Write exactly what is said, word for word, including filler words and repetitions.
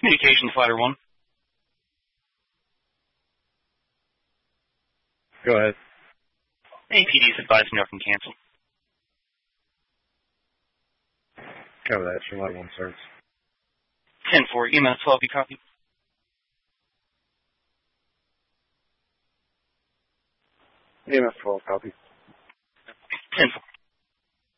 Communications Ladder one. Go ahead. A P D's advising no can cancel. Cover that. Your Ladder one starts. ten four, E M S twelve, you copy? E M S twelve, copy.